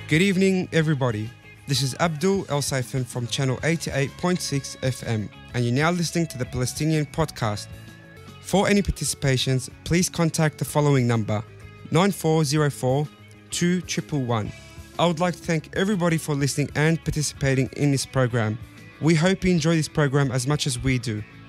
Good evening, everybody. This is Abdul El Saifan from Channel 88.6 FM, and you're now listening to the Palestinian Podcast. For any participations, please contact the following number, 9404 2111. I would like to thank everybody for listening and participating in this program. We hope you enjoy this program as much as we do.